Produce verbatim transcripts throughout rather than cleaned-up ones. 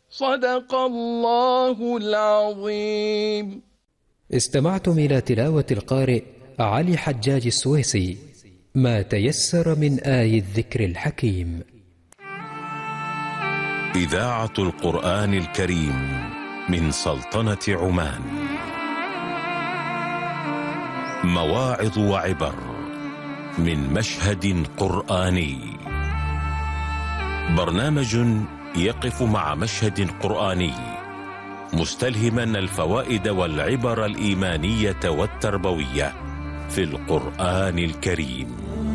صدق الله العظيم. استمعتم إلى تلاوة القارئ علي حجاج السويسي ما تيسر من آي الذكر الحكيم. إذاعة القرآن الكريم من سلطنة عمان. مواعظ وعبر من مشهد قرآني. برنامج يقف مع مشهد قرآني مستلهما الفوائد والعبر الإيمانية والتربوية في القرآن الكريم.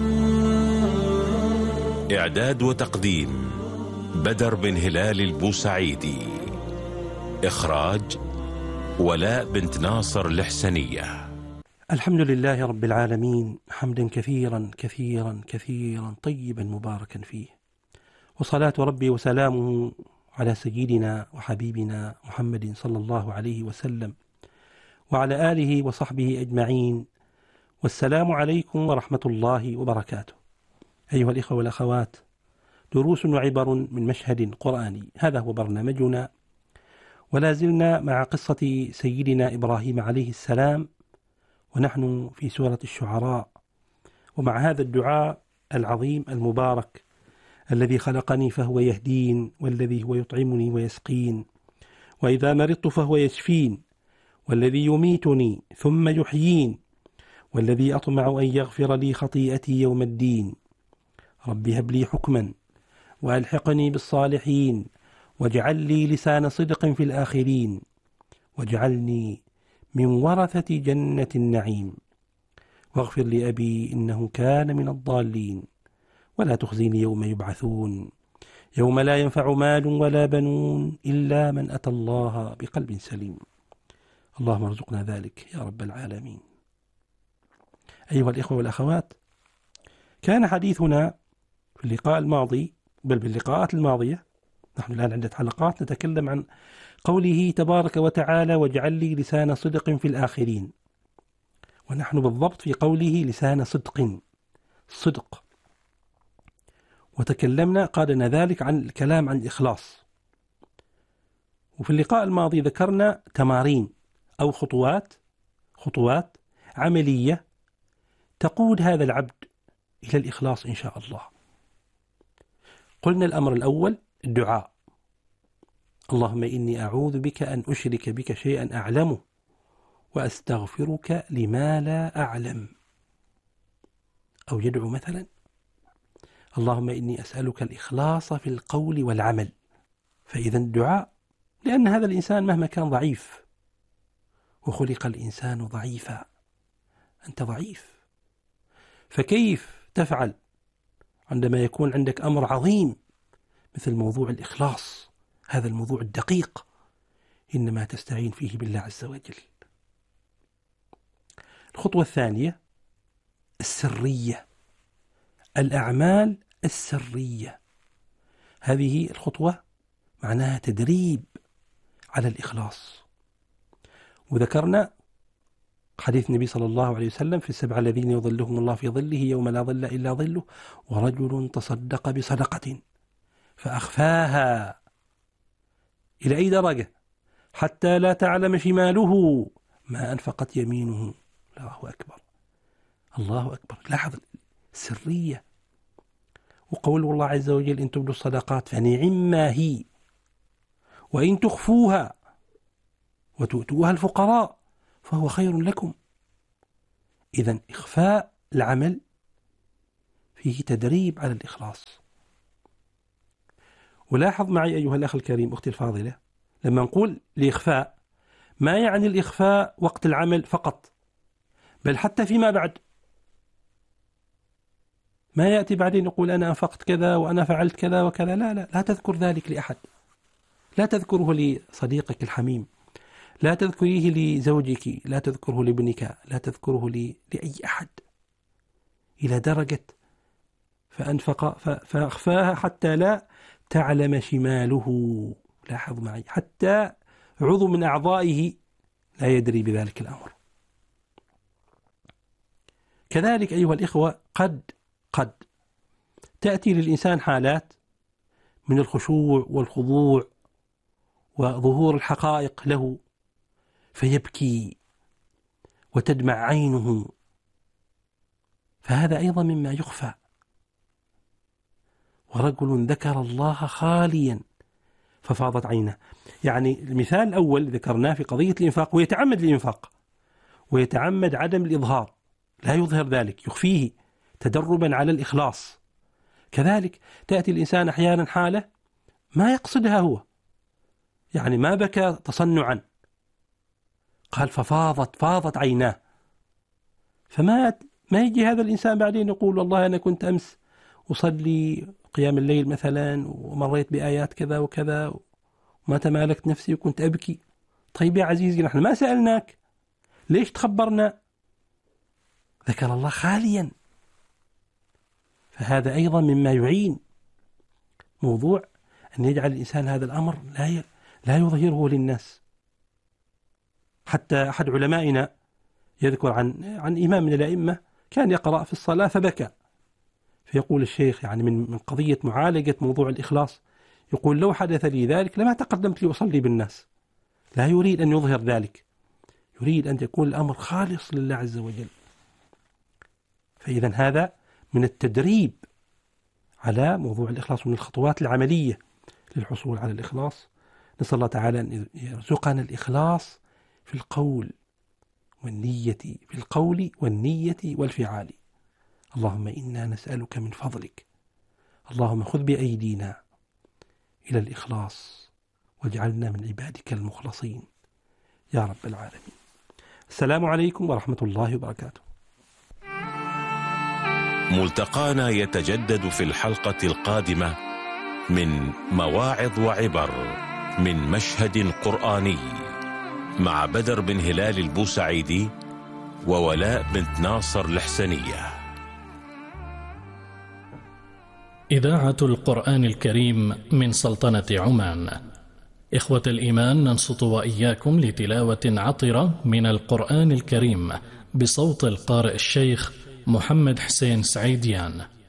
إعداد وتقديم بدر بن هلال البوسعيدي. إخراج ولاء بنت ناصر الحسنية. الحمد لله رب العالمين، حمدا كثيرا كثيرا كثيرا طيبا مباركا فيه، وصلاة ربي وسلامه على سيدنا وحبيبنا محمد صلى الله عليه وسلم وعلى آله وصحبه أجمعين. والسلام عليكم ورحمة الله وبركاته. أيها الإخوة والأخوات، دروس وعبر من مشهد قرآني، هذا هو برنامجنا، ولا زلنا مع قصة سيدنا إبراهيم عليه السلام، ونحن في سورة الشعراء، ومع هذا الدعاء العظيم المبارك: الذي خلقني فهو يهدين، والذي هو يطعمني ويسقين، وإذا مرضت فهو يشفين، والذي يميتني ثم يحيين، والذي أطمع أن يغفر لي خطيئتي يوم الدين. رب هب لي حكما وألحقني بالصالحين، واجعل لي لسان صدق في الآخرين، واجعلني من ورثة جنة النعيم، واغفر لأبي إنه كان من الضالين، ولا تخزيني يوم يبعثون، يوم لا ينفع مال ولا بنون إلا من أتى الله بقلب سليم. اللهم ارزقنا ذلك يا رب العالمين. أيها الإخوة والأخوات، كان حديثنا في اللقاء الماضي، بل باللقاءات الماضية، نحن الآن عدة حلقات نتكلم عن قوله تبارك وتعالى: واجعل لي لسان صدق في الآخرين، ونحن بالضبط في قوله لسان صدق، صدق. وتكلمنا قادنا ذلك عن الكلام عن الإخلاص. وفي اللقاء الماضي ذكرنا تمارين أو خطوات خطوات عملية تقود هذا العبد إلى الإخلاص إن شاء الله. قلنا الأمر الأول الدعاء: اللهم إني أعوذ بك أن أشرك بك شيئا أعلمه، وأستغفرك لما لا أعلم. أو يدعو مثلا: اللهم إني أسألك الإخلاص في القول والعمل. فإذا الدعاء، لأن هذا الإنسان مهما كان ضعيف، وخلق الإنسان ضعيفا، أنت ضعيف، فكيف تفعل عندما يكون عندك أمر عظيم مثل موضوع الإخلاص؟ هذا الموضوع الدقيق إنما تستعين فيه بالله عز وجل. الخطوة الثانية السرية، الأعمال السرية. هذه الخطوة معناها تدريب على الإخلاص. وذكرنا حديث النبي صلى الله عليه وسلم في السبعة الذين يظلهم الله في ظله يوم لا ظل إلا ظله: ورجل تصدق بصدقة فأخفاها. إلى أي درجة؟ حتى لا تعلم شماله ما أنفقت يمينه. الله أكبر، الله أكبر. لاحظ السرية. وقول الله عز وجل: إن تبدوا الصدقات فنعما هي، وإن تخفوها وتؤتوها الفقراء فهو خير لكم. إذن إخفاء العمل فيه تدريب على الإخلاص. ولاحظ معي أيها الأخ الكريم، أختي الفاضلة، لما نقول الإخفاء ما يعني الإخفاء وقت العمل فقط، بل حتى فيما بعد. ما يأتي بعدين يقول أنا أنفقت كذا وأنا فعلت كذا وكذا، لا لا لا تذكر ذلك لأحد، لا تذكره لصديقك الحميم، لا تذكريه لزوجك، لا تذكره لابنك، لا تذكره لأي أحد، إلى درجة فأنفق فأخفاها حتى لا تعلم شماله. لاحظ معي، حتى عضو من أعضائه لا يدري بذلك الأمر. كذلك أيها الإخوة، قد قد تأتي للإنسان حالات من الخشوع والخضوع وظهور الحقائق له فيبكي وتدمع عينه، فهذا أيضا مما يخفى. ورجل ذكر الله خاليا ففاضت عينه. يعني المثال الأول ذكرناه في قضية الإنفاق، ويتعمد الإنفاق ويتعمد عدم الإظهار، لا يظهر ذلك، يخفيه تدربا على الإخلاص. كذلك تأتي الإنسان أحيانا حالة ما يقصدها هو، يعني ما بكى تصنعا، قال ففاضت فاضت عيناه، فما ما يجي هذا الإنسان بعدين يقول والله أنا كنت أمس أصلي قيام الليل مثلا ومريت بآيات كذا وكذا وما تمالكت نفسي وكنت أبكي. طيب يا عزيزي نحن ما سألناك، ليش تخبرنا؟ ذكر الله خاليا. فهذا أيضا مما يعين موضوع أن يجعل الإنسان هذا الأمر لا لا يظهره للناس. حتى أحد علمائنا يذكر عن عن إمام من الأئمة كان يقرأ في الصلاة فبكى، فيقول الشيخ يعني من من قضية معالجة موضوع الإخلاص، يقول لو حدث لي ذلك لما تقدمت لأصلي بالناس. لا يريد أن يظهر ذلك، يريد أن يكون الأمر خالص لله عز وجل. فإذا هذا من التدريب على موضوع الإخلاص، من الخطوات العملية للحصول على الإخلاص. نسأل الله تعالى أن يرزقنا الإخلاص في القول والنية، في القول والنية والفعال. اللهم إنا نسألك من فضلك، اللهم خذ بأيدينا إلى الإخلاص واجعلنا من عبادك المخلصين يا رب العالمين. السلام عليكم ورحمة الله وبركاته. ملتقانا يتجدد في الحلقة القادمة من مواعظ وعبر من مشهد قرآني مع بدر بن هلال البوسعيدي وولاء بنت ناصر الحسنية. إذاعة القرآن الكريم من سلطنة عمان. إخوة الإيمان، ننصت وإياكم لتلاوة عطرة من القرآن الكريم بصوت القارئ الشيخ محمد حسين سعيديان.